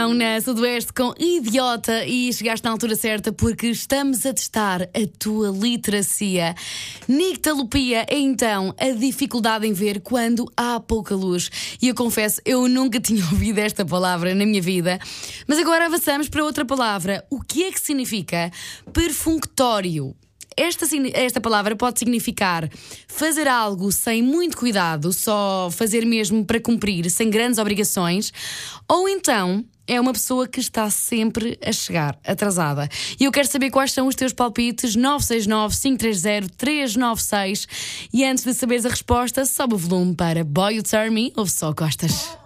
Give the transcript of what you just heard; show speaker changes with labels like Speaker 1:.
Speaker 1: Na Sudoeste com Idiota e chegaste na altura certa porque estamos a testar a tua literacia. Nictalopia é então a dificuldade em ver quando há pouca luz. E eu confesso, eu nunca tinha ouvido esta palavra na minha vida. Mas agora avançamos para outra palavra. O que é que significa perfunctório? Esta palavra pode significar fazer algo sem muito cuidado, só fazer mesmo para cumprir, sem grandes obrigações, ou então é uma pessoa que está sempre a chegar, atrasada. E eu quero saber quais são os teus palpites. 969-530-396. E antes de saberes a resposta, sobe o volume para Boy You Turn Me, ouve só Costas.